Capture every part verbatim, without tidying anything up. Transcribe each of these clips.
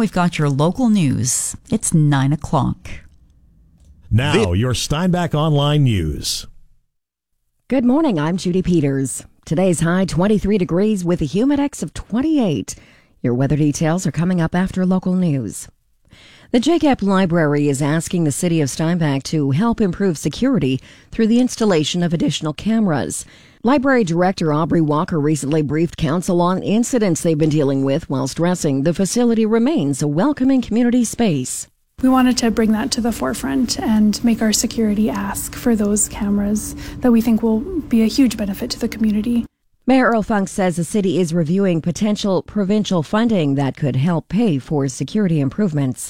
we've got your local news. It's nine o'clock. Now, your Steinbach Online News. Good morning, I'm Judy Peters. Today's high twenty-three degrees with a humidex of twenty-eight. Your weather details are coming up after local news. The J C A P Library is asking the City of Steinbach to help improve security through the installation of additional cameras. Library Director Aubrey Walker recently briefed council on incidents they've been dealing with while stressing the facility remains a welcoming community space. We wanted to bring that to the forefront and make our security ask for those cameras that we think will be a huge benefit to the community. Mayor Earl Funk says the city is reviewing potential provincial funding that could help pay for security improvements.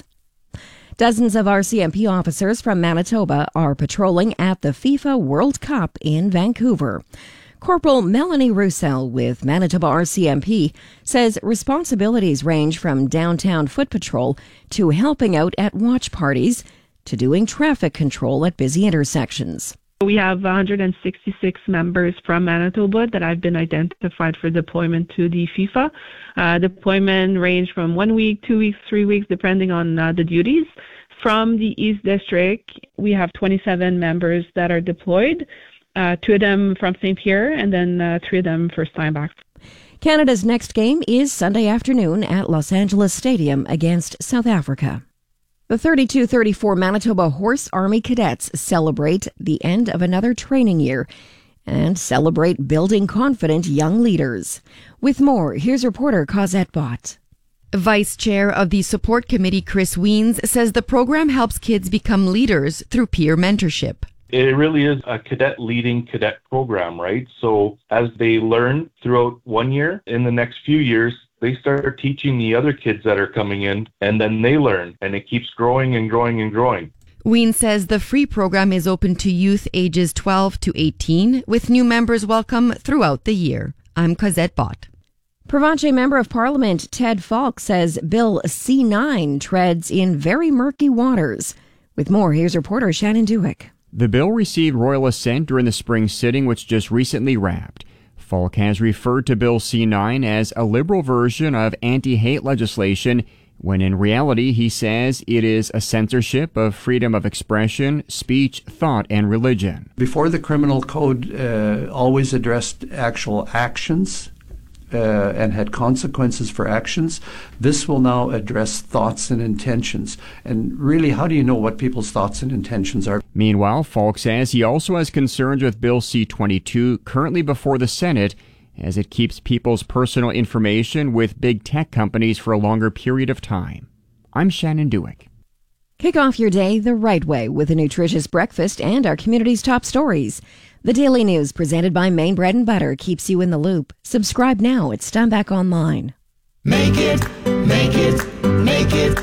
Dozens of R C M P officers from Manitoba are patrolling at the FIFA World Cup in Vancouver. Corporal Melanie Roussel with Manitoba R C M P says responsibilities range from downtown foot patrol to helping out at watch parties to doing traffic control at busy intersections. We have one hundred sixty-six members from Manitoba that have been identified for deployment to the FIFA. Uh, deployment range from one week, two weeks, three weeks, depending on uh, the duties. From the East District, we have twenty-seven members that are deployed. Uh, two of them from Saint Pierre, and then uh, three of them for Steinbach. Canada's next game is Sunday afternoon at Los Angeles Stadium against South Africa. The thirty-two thirty-four Manitoba Horse Army Cadets celebrate the end of another training year and celebrate building confident young leaders. With more, here's reporter Cosette Bott. Vice Chair of the Support Committee, Chris Wiens, says the program helps kids become leaders through peer mentorship. It really is a cadet leading cadet program, right? So as they learn throughout one year, in the next few years, they start teaching the other kids that are coming in, and then they learn, and it keeps growing and growing and growing. Ween says the free program is open to youth ages twelve to eighteen, with new members welcome throughout the year. I'm Cosette Bott. Provencher Member of Parliament Ted Falk says Bill C nine treads in very murky waters. With more, here's reporter Shannon Dewick. The bill received royal assent during the spring sitting, which just recently wrapped. Falk has referred to Bill C nine as a liberal version of anti-hate legislation, when in reality he says it is a censorship of freedom of expression, speech, thought, and religion. Before, the criminal code uh, always addressed actual actions uh, and had consequences for actions. This will now address thoughts and intentions. And really, how do you know what people's thoughts and intentions are? Meanwhile, Falk says he also has concerns with Bill C twenty-two, currently before the Senate, as it keeps people's personal information with big tech companies for a longer period of time. I'm Shannon Dewick. Kick off your day the right way with a nutritious breakfast and our community's top stories. The Daily News presented by Maine Bread and Butter keeps you in the loop. Subscribe now at Steinbach Online. Make it, make it, make it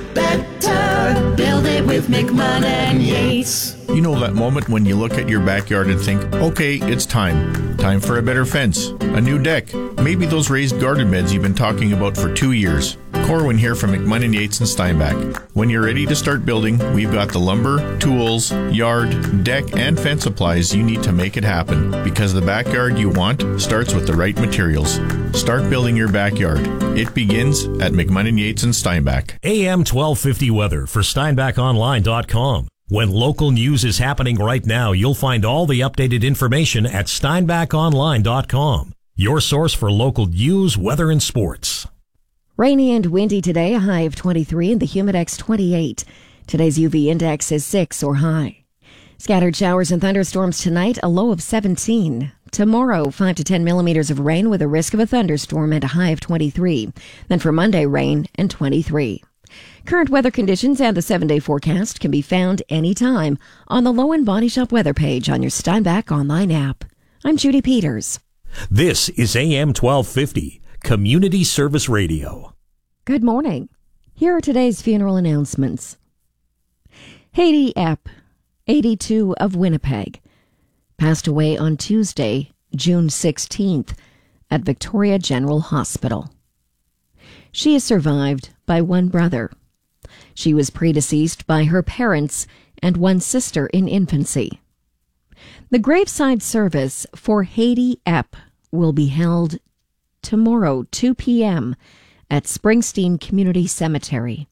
better. Build it with McMahon and Yates. You know that moment when you look at your backyard and think, okay, it's time. Time for a better fence, a new deck, maybe those raised garden beds you've been talking about for two years. Corwin here from McMahon and Yates and Steinbach. When you're ready to start building, we've got the lumber, tools, yard, deck, and fence supplies you need to make it happen. Because the backyard you want starts with the right materials. Start building your backyard. It begins at McMahon and Yates and Steinbach. A M twelve fifty weather for Steinbach Online dot com. When local news is happening right now, you'll find all the updated information at Steinbach Online dot com. Your source for local news, weather, and sports. Rainy and windy today, a high of twenty-three and the humidex twenty-eight. Today's U V index is six or high. Scattered showers and thunderstorms tonight, a low of seventeen. Tomorrow, five to ten millimeters of rain with a risk of a thunderstorm and a high of twenty-three. Then for Monday, rain and twenty-three. Current weather conditions and the seven-day forecast can be found anytime on the Low End Body Shop weather page on your Steinbach Online app. I'm Judy Peters. This is A M twelve fifty, Community Service Radio. Good morning. Here are today's funeral announcements. Haiti Epp, eighty-two, of Winnipeg, passed away on Tuesday, June sixteenth, at Victoria General Hospital. She is survived by one brother. She was predeceased by her parents and one sister in infancy. The graveside service for Haiti Epp will be held tomorrow, two p.m., at Springsteen Community Cemetery.